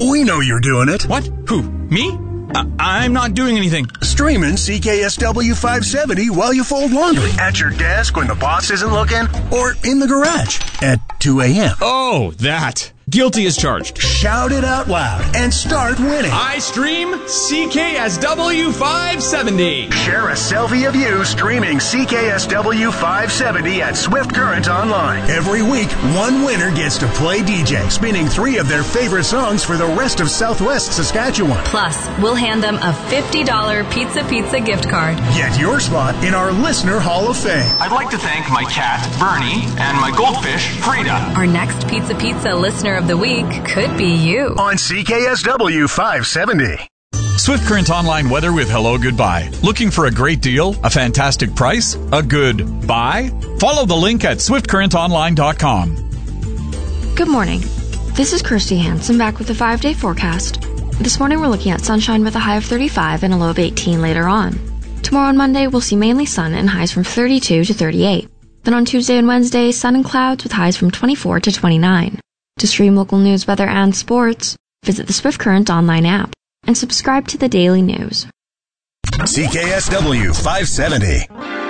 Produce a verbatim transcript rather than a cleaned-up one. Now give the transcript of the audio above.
We know you're doing it. What? Who? Me? Uh, I'm not doing anything. Streaming C K S W five seventy while you fold laundry. At your desk when the boss isn't looking. Or in the garage at two a.m. Oh, that. Guilty as charged. Shout it out loud and start winning. I stream C K S W five seventy. Share a selfie of you streaming C K S W five seventy at Swift Current Online. Every week, one winner gets to play D J, spinning three of their favorite songs for the rest of Southwest Saskatchewan. Plus, we'll hand them a fifty dollars Pizza Pizza gift card. Get your spot in our Listener Hall of Fame. I'd like to thank my cat, Bernie, and my goldfish, Frida. Our next Pizza Pizza listener of the week could be you. On C K S W five seventy. Swift Current Online weather with Hello Goodbye. Looking for a great deal? A fantastic price? A good buy? Follow the link at swift current online dot com. Good morning. This is Kirsty Hansen back with the five-day forecast. This morning we're looking at sunshine with a high of thirty-five and a low of eighteen later on. Tomorrow and Monday we'll see mainly sun and highs from thirty-two to thirty-eight. Then on Tuesday and Wednesday, sun and clouds with highs from twenty-four to twenty-nine. To stream local news, weather, and sports, visit the Swift Current Online app and subscribe to the daily news. C K S W five seventy.